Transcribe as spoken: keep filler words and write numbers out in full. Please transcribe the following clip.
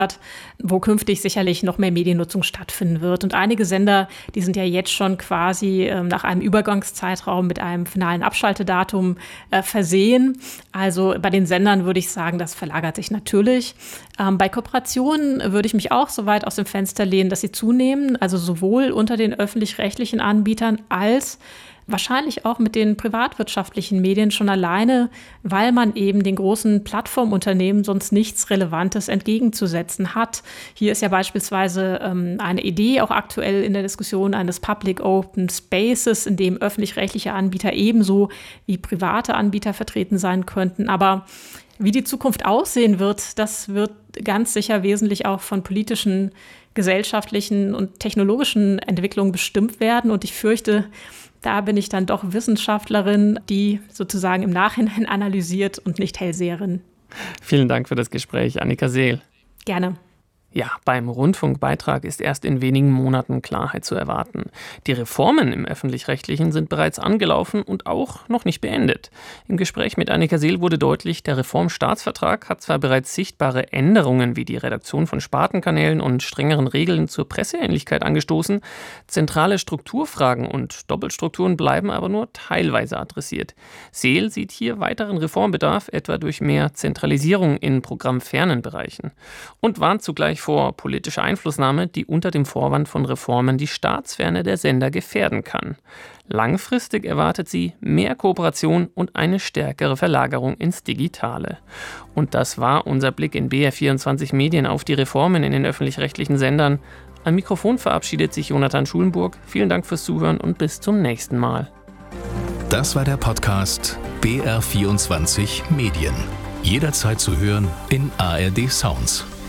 wo künftig sicherlich noch mehr Mediennutzung stattfinden wird. Und einige Sender, die sind ja jetzt schon quasi äh, nach einem Übergangszeitraum mit einem finalen Abschaltedatum äh, versehen. Also bei den Sendern würde ich sagen, das verlagert sich natürlich. Ähm, bei Kooperationen würde ich mich auch so weit aus dem Fenster lehnen, dass sie zunehmen, also sowohl unter den öffentlich-rechtlichen Anbietern als wahrscheinlich auch mit den privatwirtschaftlichen Medien schon alleine, weil man eben den großen Plattformunternehmen sonst nichts Relevantes entgegenzusetzen hat. Hier ist ja beispielsweise ähm, eine Idee auch aktuell in der Diskussion eines Public Open Spaces, in dem öffentlich-rechtliche Anbieter ebenso wie private Anbieter vertreten sein könnten. Aber wie die Zukunft aussehen wird, das wird ganz sicher wesentlich auch von politischen, gesellschaftlichen und technologischen Entwicklungen bestimmt werden. Und ich fürchte, da bin ich dann doch Wissenschaftlerin, die sozusagen im Nachhinein analysiert und nicht Hellseherin. Vielen Dank für das Gespräch, Annika Seel. Gerne. Ja, beim Rundfunkbeitrag ist erst in wenigen Monaten Klarheit zu erwarten. Die Reformen im Öffentlich-Rechtlichen sind bereits angelaufen und auch noch nicht beendet. Im Gespräch mit Annika Seel wurde deutlich, der Reformstaatsvertrag hat zwar bereits sichtbare Änderungen wie die Redaktion von Spartenkanälen und strengeren Regeln zur Presseähnlichkeit angestoßen, zentrale Strukturfragen und Doppelstrukturen bleiben aber nur teilweise adressiert. Seel sieht hier weiteren Reformbedarf, etwa durch mehr Zentralisierung in programmfernen Bereichen, und warnt zugleich vor politischer Einflussnahme, die unter dem Vorwand von Reformen die Staatsferne der Sender gefährden kann. Langfristig erwartet sie mehr Kooperation und eine stärkere Verlagerung ins Digitale. Und das war unser Blick in B R vierundzwanzig Medien auf die Reformen in den öffentlich-rechtlichen Sendern. Am Mikrofon verabschiedet sich Jonathan Schulenburg. Vielen Dank fürs Zuhören und bis zum nächsten Mal. Das war der Podcast B R vierundzwanzig Medien. Jederzeit zu hören in A R D Sounds.